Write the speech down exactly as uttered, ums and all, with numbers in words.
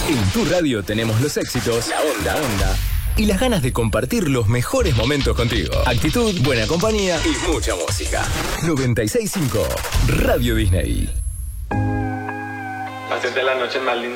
En tu radio tenemos los éxitos, la onda, onda y las ganas de compartir los mejores momentos contigo. Actitud, buena compañía y mucha música. noventa y seis punto cinco Radio Disney. Hacer de la noche más linda.